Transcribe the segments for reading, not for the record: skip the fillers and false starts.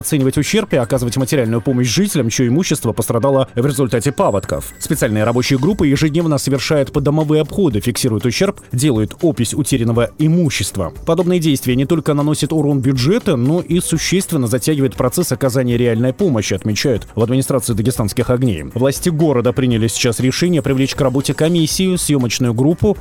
оценивать ущерб и оказывать материальную помощь жителям, чье имущество пострадало в результате паводков. Специальные рабочие группы ежедневно совершают подомовые обходы, фиксируют ущерб, делают опись утерянного имущества. Подобные действия не только наносят урон бюджету, но и существенно затягивают процесс оказания реальной помощи, отмечают в администрации Дагестанских огней. Власти города приняли сейчас решение привлечь к работе съемочную группу.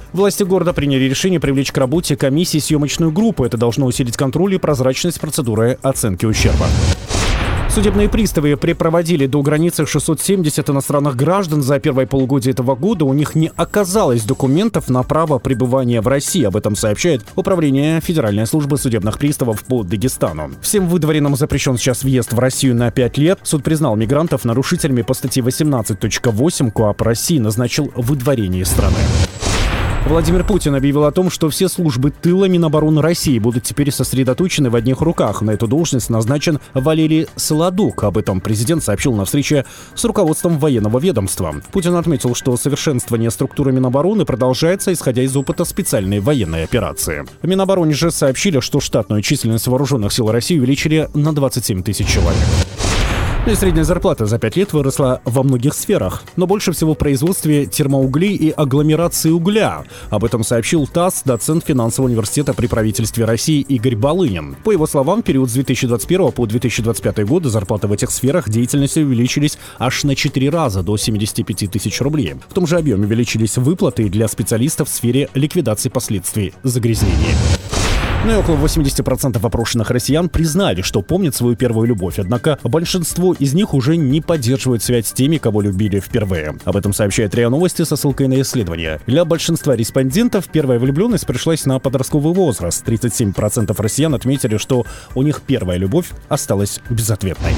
Это должно усилить контроль и прозрачность процедуры оценки ущерба. Судебные приставы припроводили до границы 670 иностранных граждан за первое полугодие этого года. У них не оказалось документов на право пребывания в России. Об этом сообщает Управление Федеральной службы судебных приставов по Дагестану. Всем выдворенным запрещен сейчас въезд в Россию на 5 лет. Суд признал мигрантов нарушителями по статье 18.8 КоАП России, назначил выдворение из страны. Владимир Путин объявил о том, что все службы тыла Минобороны России будут теперь сосредоточены в одних руках. На эту должность назначен Валерий Солодук. Об этом президент сообщил на встрече с руководством военного ведомства. Путин отметил, что совершенствование структуры Минобороны продолжается, исходя из опыта специальной военной операции. В Минобороне же сообщили, что штатную численность вооруженных сил России увеличили на 27 тысяч человек. И средняя зарплата за 5 лет выросла во многих сферах, но больше всего в производстве термоуглей и агломерации угля. Об этом сообщил ТАСС доцент финансового университета при правительстве России Игорь Балынин. По его словам, в период с 2021 по 2025 годы зарплаты в этих сферах деятельности увеличились аж на 4 раза, до 75 тысяч рублей. В том же объеме увеличились выплаты для специалистов в сфере ликвидации последствий загрязнения. Ну и около 80% опрошенных россиян признали, что помнят свою первую любовь. Однако большинство из них уже не поддерживают связь с теми, кого любили впервые. Об этом сообщает РИА Новости со ссылкой на исследование. Для большинства респондентов первая влюбленность пришлась на подростковый возраст. 37% россиян отметили, что у них первая любовь осталась безответной.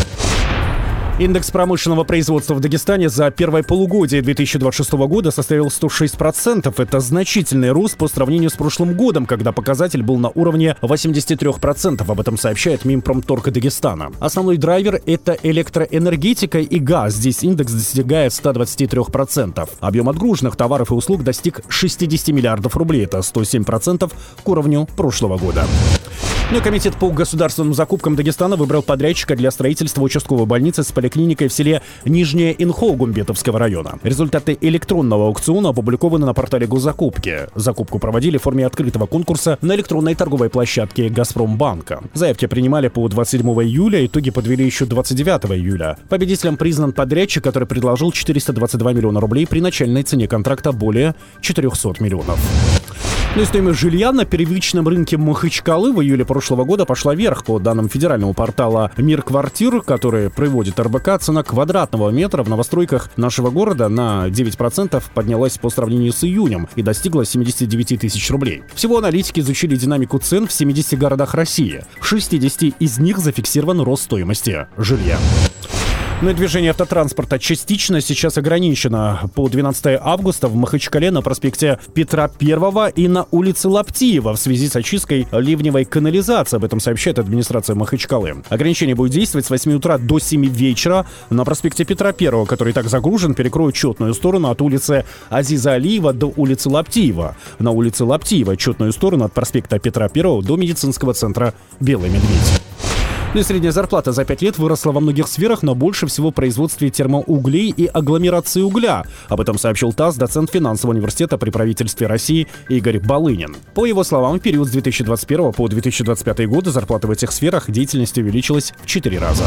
Индекс промышленного производства в Дагестане за первое полугодие 2026 года составил 106%. Это значительный рост по сравнению с прошлым годом, когда показатель был на уровне 83%. Об этом сообщает Минпромторг Дагестана. Основной драйвер — это электроэнергетика и газ. Здесь индекс достигает 123%. Объем отгруженных товаров и услуг достиг 60 миллиардов рублей. Это 107% к уровню прошлого года. Ну и комитет по государственным закупкам Дагестана выбрал подрядчика для строительства участковой больницы с поликлиникой в селе Нижняя Инхо Гумбетовского района. Результаты электронного аукциона опубликованы на портале госзакупки. Закупку проводили в форме открытого конкурса на электронной торговой площадке Газпромбанка. Заявки принимали по 27 июля, итоги подвели еще 29 июля. Победителем признан подрядчик, который предложил 422 миллиона рублей при начальной цене контракта более 400 миллионов. Ну и стоимость жилья на первичном рынке Махачкалы в июле прошлого года пошла вверх. По данным федерального портала «Мир квартир», который приводит РБК, цена квадратного метра в новостройках нашего города на 9% поднялась по сравнению с июнем и достигла 79 тысяч рублей. Всего аналитики изучили динамику цен в 70 городах России. В 60 из них зафиксирован рост стоимости жилья. Ну и движение автотранспорта частично сейчас ограничено. По 12 августа в Махачкале на проспекте Петра I и на улице Лаптиева в связи с очисткой ливневой канализации. Об этом сообщает администрация Махачкалы. Ограничение будет действовать с 8 утра до 7 вечера. На проспекте Петра I, который так загружен, перекроют четную сторону от улицы Азиза Алиева до улицы Лаптиева. На улице Лаптиева четную сторону от проспекта Петра I до медицинского центра «Белый медведь». Ну и средняя зарплата за 5 лет выросла во многих сферах, но больше всего в производстве термоуглей и агломерации угля. Об этом сообщил ТАСС доцент финансового университета при правительстве России Игорь Балынин. По его словам, в период с 2021 по 2025 годы зарплата в этих сферах деятельности увеличилась в 4 раза.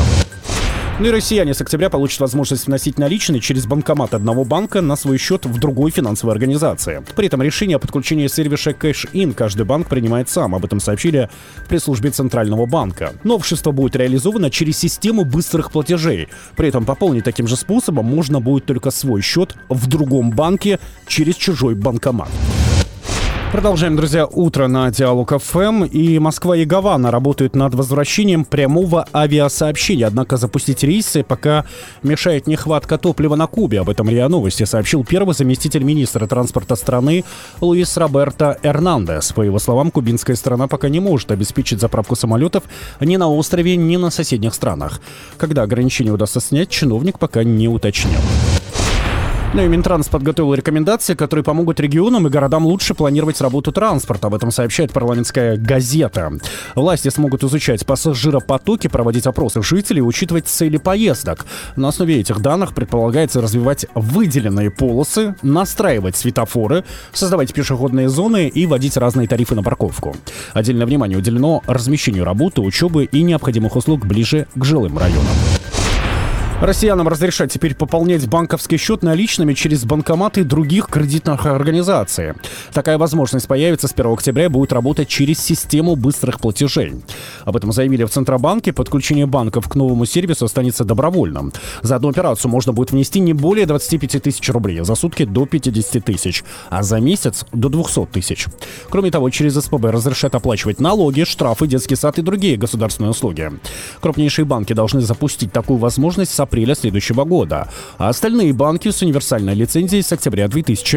Ну и россияне с октября получат возможность вносить наличные через банкомат одного банка на свой счет в другой финансовой организации. При этом решение о подключении сервиса Cash-In каждый банк принимает сам. Об этом сообщили в пресс-службе Центрального банка. Новшество будет реализовано через систему быстрых платежей. При этом пополнить таким же способом можно будет только свой счет в другом банке через чужой банкомат. Продолжаем, друзья, утро на Диалог ФМ. И Москва и Гавана работают над возвращением прямого авиасообщения. Однако запустить рейсы пока мешает нехватка топлива на Кубе. Об этом РИА Новости сообщил первый заместитель министра транспорта страны Луис Роберто Эрнандес. По его словам, кубинская сторона пока не может обеспечить заправку самолетов ни на острове, ни на соседних странах. Когда ограничения удастся снять, чиновник пока не уточнил. Ну и Минтранс подготовил рекомендации, которые помогут регионам и городам лучше планировать работу транспорта. Об этом сообщает парламентская газета. Власти смогут изучать пассажиропотоки, проводить опросы жителей и учитывать цели поездок. На основе этих данных предполагается развивать выделенные полосы, настраивать светофоры, создавать пешеходные зоны и вводить разные тарифы на парковку. Отдельное внимание уделено размещению работы, учебы и необходимых услуг ближе к жилым районам. Россиянам разрешат теперь пополнять банковский счет наличными через банкоматы других кредитных организаций. Такая возможность появится с 1 октября и будет работать через систему быстрых платежей. Об этом заявили в Центробанке. Подключение банков к новому сервису останется добровольным. За одну операцию можно будет внести не более 25 тысяч рублей, за сутки до 50 тысяч, а за месяц до 200 тысяч. Кроме того, через СПБ разрешат оплачивать налоги, штрафы, детский сад и другие государственные услуги. Крупнейшие банки должны запустить такую возможность с апреля следующего года, а остальные банки с универсальной лицензией с октября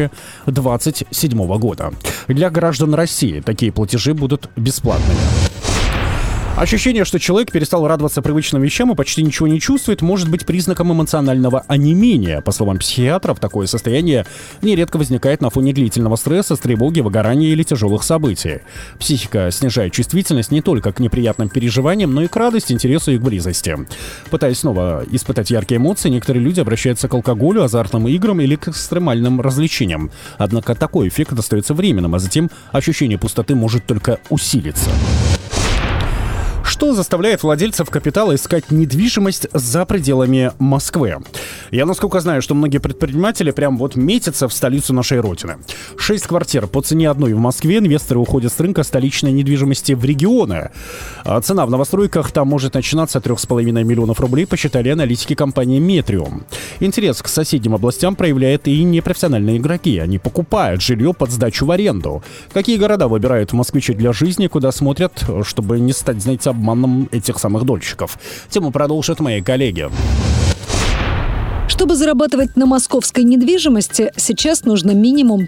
2027 года. Для граждан России такие платежи будут бесплатными. Ощущение, что человек перестал радоваться привычным вещам и почти ничего не чувствует, может быть признаком эмоционального онемения. По словам психиатров, такое состояние нередко возникает на фоне длительного стресса, тревоги, выгорания или тяжелых событий. Психика снижает чувствительность не только к неприятным переживаниям, но и к радости, интересу и к близости. Пытаясь снова испытать яркие эмоции, некоторые люди обращаются к алкоголю, азартным играм или к экстремальным развлечениям. Однако такой эффект остается временным, а затем ощущение пустоты может только усилиться. Что заставляет владельцев капитала искать недвижимость за пределами Москвы? Я, насколько знаю, что многие предприниматели прям вот метятся в столицу нашей родины. 6 квартир по цене одной в Москве. Инвесторы уходят с рынка столичной недвижимости в регионы. А цена в новостройках там может начинаться от 3,5 миллионов рублей, посчитали аналитики компании Metrium. Интерес к соседним областям проявляют и непрофессиональные игроки. Они покупают жилье под сдачу в аренду. Какие города выбирают москвичи для жизни, куда смотрят, чтобы не стать, знаете, обманом этих самых дольщиков? Тему продолжат мои коллеги. Чтобы зарабатывать на московской недвижимости, сейчас нужно минимум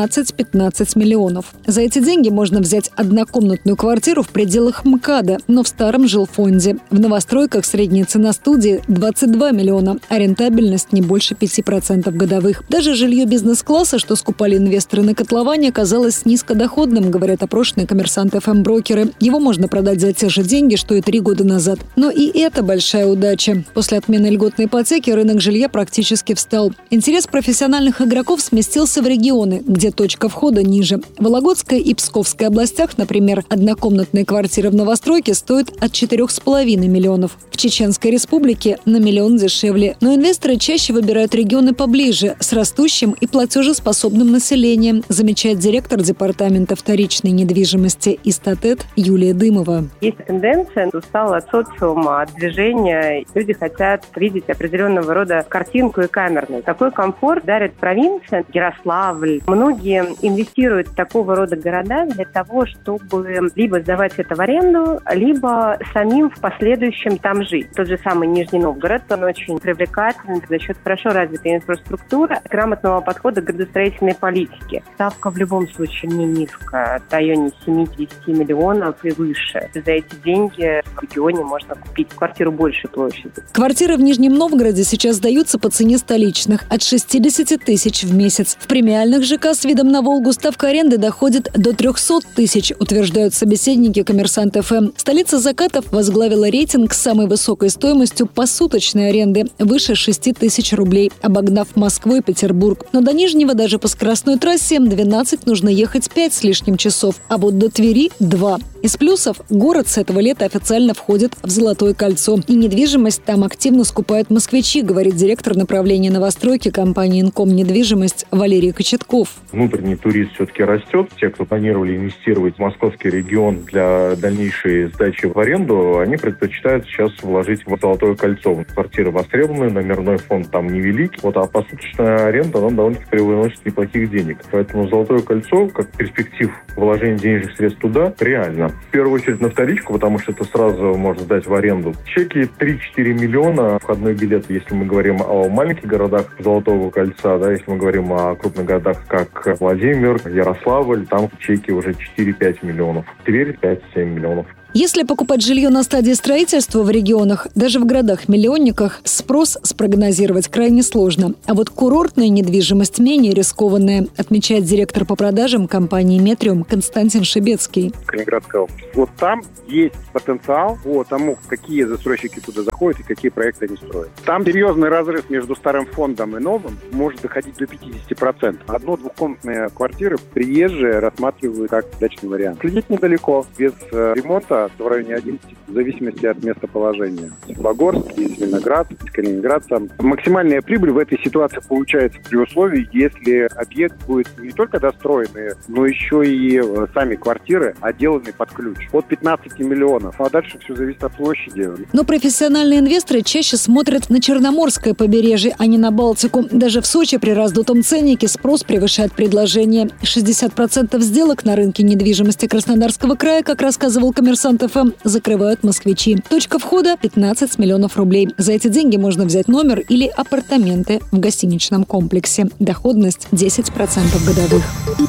13-15 миллионов. За эти деньги можно взять однокомнатную квартиру в пределах МКАДа, но в старом жилфонде. В новостройках средняя цена студии 22 миллиона, а рентабельность не больше 5% годовых. Даже жилье бизнес-класса, что скупали инвесторы на котловане, оказалось низкодоходным, говорят опрошенные «Коммерсант ФМ-брокеры». Его можно продать за те же деньги, что и 3 года назад. Но и это большая удача. После отмены льготной ипотеки рынок жилья практически встал. Интерес профессиональных игроков сместился в регионы, где точка входа ниже. В Вологодской и Псковской областях, например, однокомнатная квартира в новостройке стоит от 4,5 миллионов. В Чеченской республике на миллион дешевле. Но инвесторы чаще выбирают регионы поближе, с растущим и платежеспособным населением, замечает директор департамента вторичной недвижимости «Истатет» Юлия Дымова. Есть тенденция, устала от социума, от движения. Люди хотят видеть определенного рода картинку и камерную. Такой комфорт дарит провинция, Ярославль. Многие инвестируют в такого рода города для того, чтобы либо сдавать это в аренду, либо самим в последующем там жить. Тот же самый Нижний Новгород, он очень привлекательный за счет хорошо развитой инфраструктуры, грамотного подхода к градостроительной политике. Ставка в любом случае не низкая, в районе 7-10 миллионов и выше. За эти деньги в регионе можно купить квартиру большей площади. Квартиры в Нижнем Новгороде сейчас сдаются по цене столичных – от 60 тысяч в месяц. В премиальных ЖК с видом на Волгу ставка аренды доходит до 300 тысяч, утверждают собеседники «Коммерсант ФМ». Столица закатов возглавила рейтинг с самой высокой стоимостью посуточной аренды – выше 6 тысяч рублей, обогнав Москву и Петербург. Но до Нижнего даже по скоростной трассе М12 нужно ехать 5 с лишним часов, а вот до Твери – 2. Из плюсов – город с этого лета официально входит в Золотое кольцо. И недвижимость там активно скупают москвичи, говорит директор направления новостройки компании «Инком Недвижимость» Валерий Кочетков. Внутренний турист все-таки растет. Те, кто планировали инвестировать в московский регион для дальнейшей сдачи в аренду, они предпочитают сейчас вложить в Золотое кольцо. Квартиры востребованы, номерной фонд там невелик. А посуточная аренда, она довольно-таки приносит неплохих денег. Поэтому Золотое кольцо, как перспектив вложения денежных средств туда, реально. В первую очередь на вторичку, потому что это сразу можно сдать в аренду. Чеки 3-4 миллиона, входной билет, если мы говорим о маленьких городах Золотого кольца, да, если мы говорим о крупных городах, как Владимир, Ярославль, там чеки уже 4-5 миллионов. Тверь 5-7 миллионов. Если покупать жилье на стадии строительства в регионах, даже в городах-миллионниках, спрос спрогнозировать крайне сложно. А вот курортная недвижимость менее рискованная, отмечает директор по продажам компании «Метриум» Константин Шебецкий. Калининградская область. Вот там есть потенциал по тому, какие застройщики туда заходят и какие проекты они строят. Там серьезный разрыв между старым фондом и новым может доходить до 50%. Одно-двухкомнатные квартиры приезжие рассматривают как дачный вариант. Следить недалеко, без ремонта в районе 11, в зависимости от местоположения. Светлогорск, Виноград, Калининград. Максимальная прибыль в этой ситуации получается при условии, если объект будет не только достроенный, но еще и сами квартиры отделаны под ключ. От 15 миллионов. А дальше все зависит от площади. Но профессиональные инвесторы чаще смотрят на Черноморское побережье, а не на Балтику. Даже в Сочи при раздутом ценнике спрос превышает предложение. 60% сделок на рынке недвижимости Краснодарского края, как рассказывал «Коммерсант ФМ», закрывают москвичи. Точка входа – 15 миллионов рублей. За эти деньги можно взять номер или апартаменты в гостиничном комплексе. Доходность 10% годовых.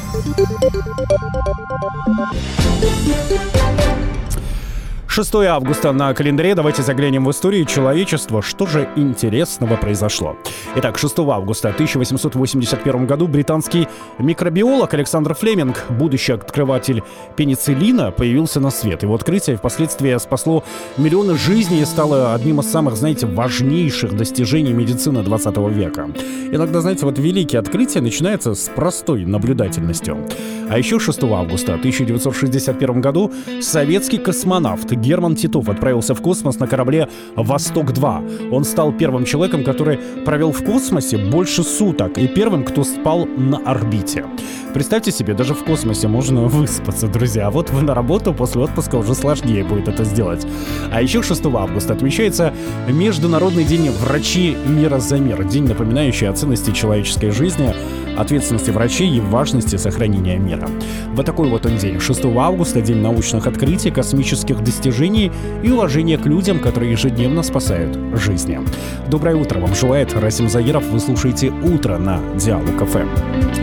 6 августа на календаре. Давайте заглянем в историю человечества. Что же интересного произошло? Итак, 6 августа 1881 году британский микробиолог Александр Флеминг, будущий открыватель пенициллина, появился на свет. Его открытие впоследствии спасло миллионы жизней и стало одним из самых, важнейших достижений медицины 20 века. Иногда, великие открытия начинаются с простой наблюдательностью. А еще 6 августа 1961 году советский космонавт Герман Титов отправился в космос на корабле «Восток-2». Он стал первым человеком, который провел в космосе больше суток, и первым, кто спал на орбите. Представьте себе, даже в космосе можно выспаться, друзья. А вот вы на работу, после отпуска уже сложнее будет это сделать. А еще 6 августа отмечается Международный день врачи мира за мир. День, напоминающий о ценности человеческой жизни, ответственности врачей и важности сохранения мира. Вот такой вот он день. 6 августа – день научных открытий, космических достижений и уважения к людям, которые ежедневно спасают жизни. Доброе утро вам желает Расим Загиров. Вы слушаете «Утро» на Диалог ФМ.